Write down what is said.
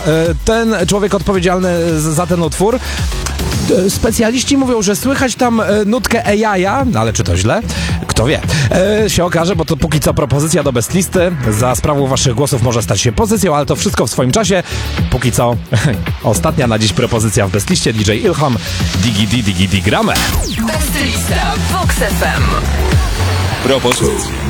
ten człowiek odpowiedzialny za ten utwór. Specjaliści mówią, że słychać tam nutkę AI-a, ale czy to źle? Kto wie. Się okaże, bo to póki co propozycja do bestlisty. Za sprawą waszych głosów może stać się pozycją, ale to wszystko w swoim czasie. Póki co ostatnia na dziś propozycja w bestliście. DJ Ilham, Digi gramy. Bestlista Vox FM. Propozycje